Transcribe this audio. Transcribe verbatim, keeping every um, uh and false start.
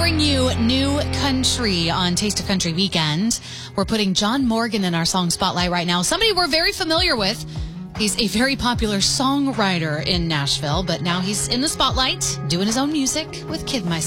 bring you new country on Taste of Country Weekend. We're putting John Morgan in our song spotlight right now. Somebody we're very familiar with. He's a very popular songwriter in Nashville, but now he's in the spotlight doing his own music with Kid My